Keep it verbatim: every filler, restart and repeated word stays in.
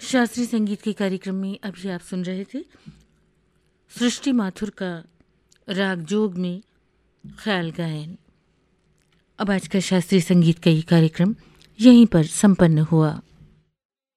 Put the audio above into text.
शास्त्रीय संगीत के कार्यक्रम में अभी आप सुन रहे थे सृष्टि माथुर का राग जोग में ख्याल गायन। अब आज का शास्त्रीय संगीत का ये कार्यक्रम यहीं पर संपन्न हुआ।